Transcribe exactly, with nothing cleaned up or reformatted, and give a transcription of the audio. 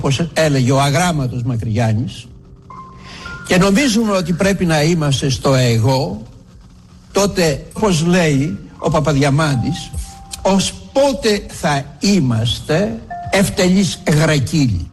όπως έλεγε ο αγράμματος Μακρυγιάννης, και νομίζουμε ότι πρέπει να είμαστε στο εγώ, τότε, όπως λέει ο Παπαδιαμάντης, ως πότε θα είμαστε ευτελείς γρακύλοι.